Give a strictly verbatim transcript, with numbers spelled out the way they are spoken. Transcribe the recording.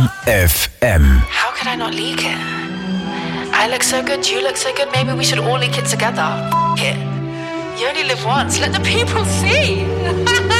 F M. How could I not leak it? I look so good, you look so good, maybe we should all leak it together. F- it. You only live once, let the people see.